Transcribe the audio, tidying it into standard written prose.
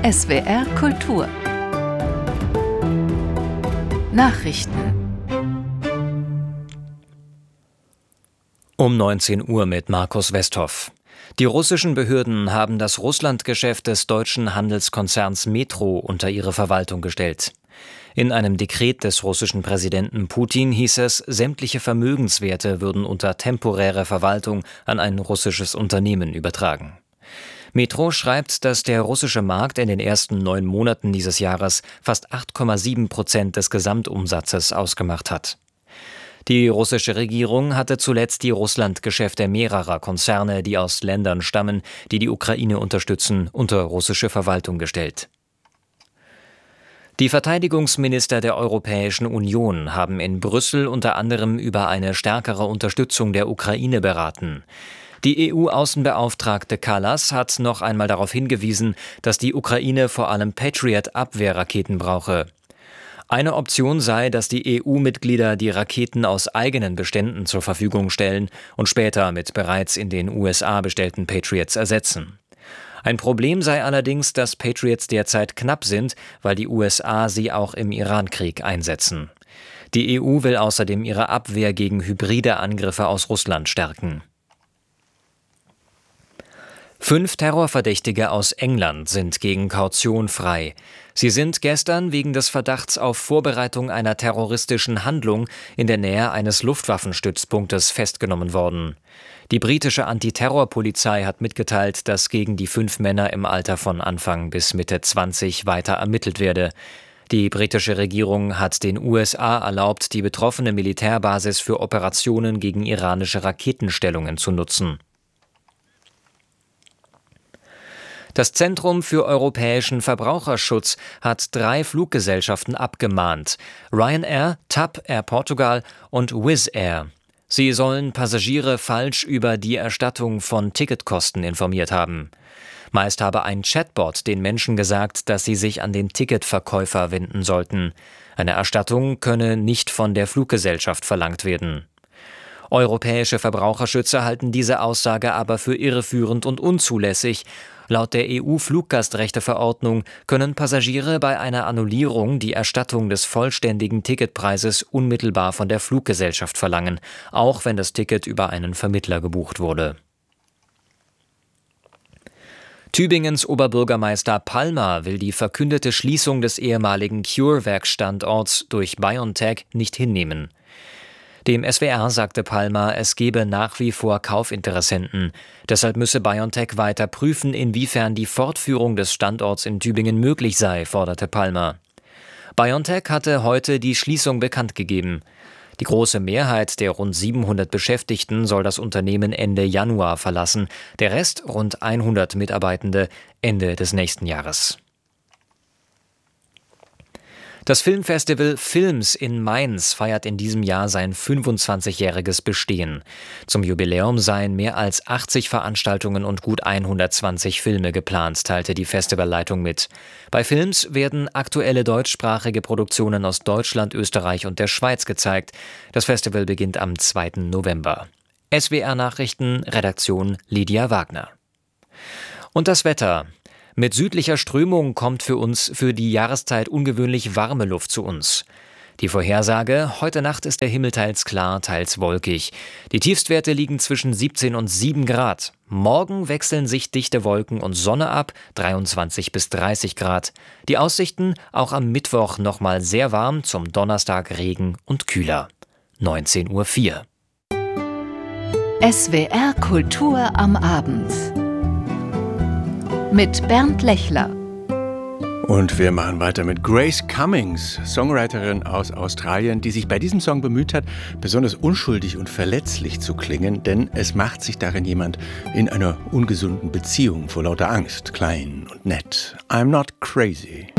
SWR Kultur Nachrichten Um 19 Uhr mit Markus Westhoff. Die russischen Behörden haben das Russlandgeschäft des deutschen Handelskonzerns Metro unter ihre Verwaltung gestellt. In einem Dekret des russischen Präsidenten Putin hieß es, sämtliche Vermögenswerte würden unter temporärer Verwaltung an ein russisches Unternehmen übertragen. Metro schreibt, dass der russische Markt in den ersten 9 Monaten dieses Jahres fast 8,7% des Gesamtumsatzes ausgemacht hat. Die russische Regierung hatte zuletzt die Russlandgeschäfte mehrerer Konzerne, die aus Ländern stammen, die die Ukraine unterstützen, unter russische Verwaltung gestellt. Die Verteidigungsminister der Europäischen Union haben in Brüssel unter anderem über eine stärkere Unterstützung der Ukraine beraten. Die EU-Außenbeauftragte Kallas hat noch einmal darauf hingewiesen, dass die Ukraine vor allem Patriot-Abwehrraketen brauche. Eine Option sei, dass die EU-Mitglieder die Raketen aus eigenen Beständen zur Verfügung stellen und später mit bereits in den USA bestellten Patriots ersetzen. Ein Problem sei allerdings, dass Patriots derzeit knapp sind, weil die USA sie auch im Irankrieg einsetzen. Die EU will außerdem ihre Abwehr gegen hybride Angriffe aus Russland stärken. 5 Terrorverdächtige aus England sind gegen Kaution frei. Sie sind gestern wegen des Verdachts auf Vorbereitung einer terroristischen Handlung in der Nähe eines Luftwaffenstützpunktes festgenommen worden. Die britische Antiterrorpolizei hat mitgeteilt, dass gegen die 5 Männer im Alter von Anfang bis Mitte 20 weiter ermittelt werde. Die britische Regierung hat den USA erlaubt, die betroffene Militärbasis für Operationen gegen iranische Raketenstellungen zu nutzen. Das Zentrum für europäischen Verbraucherschutz hat 3 Fluggesellschaften abgemahnt: Ryanair, TAP Air Portugal und Wizz Air. Sie sollen Passagiere falsch über die Erstattung von Ticketkosten informiert haben. Meist habe ein Chatbot den Menschen gesagt, dass sie sich an den Ticketverkäufer wenden sollten. Eine Erstattung könne nicht von der Fluggesellschaft verlangt werden. Europäische Verbraucherschützer halten diese Aussage aber für irreführend und unzulässig. Laut der EU-Fluggastrechteverordnung können Passagiere bei einer Annullierung die Erstattung des vollständigen Ticketpreises unmittelbar von der Fluggesellschaft verlangen, auch wenn das Ticket über einen Vermittler gebucht wurde. Tübingens Oberbürgermeister Palmer will die verkündete Schließung des ehemaligen CureVac-Standorts durch BioNTech nicht hinnehmen. Dem SWR sagte Palmer, es gebe nach wie vor Kaufinteressenten. Deshalb müsse BioNTech weiter prüfen, inwiefern die Fortführung des Standorts in Tübingen möglich sei, forderte Palmer. BioNTech hatte heute die Schließung bekannt gegeben. Die große Mehrheit der rund 700 Beschäftigten soll das Unternehmen Ende Januar verlassen, der Rest, rund 100 Mitarbeitende, Ende des nächsten Jahres. Das Filmfestival Films in Mainz feiert in diesem Jahr sein 25-jähriges Bestehen. Zum Jubiläum seien mehr als 80 Veranstaltungen und gut 120 Filme geplant, teilte die Festivalleitung mit. Bei Films werden aktuelle deutschsprachige Produktionen aus Deutschland, Österreich und der Schweiz gezeigt. Das Festival beginnt am 2. November. SWR Nachrichten, Redaktion Lydia Wagner. Und das Wetter. Mit südlicher Strömung kommt für die Jahreszeit ungewöhnlich warme Luft zu uns. Die Vorhersage: Heute Nacht ist der Himmel teils klar, teils wolkig. Die Tiefstwerte liegen zwischen 17 und 7 Grad. Morgen wechseln sich dichte Wolken und Sonne ab, 23 bis 30 Grad. Die Aussichten: auch am Mittwoch nochmal sehr warm, zum Donnerstag Regen und kühler. 19:04 Uhr. SWR Kultur am Abend mit Bernd Lechler. Und wir machen weiter mit Grace Cummings, Songwriterin aus Australien, die sich bei diesem Song bemüht hat, besonders unschuldig und verletzlich zu klingen, denn es macht sich darin jemand in einer ungesunden Beziehung vor lauter Angst, klein und nett. I'm not crazy.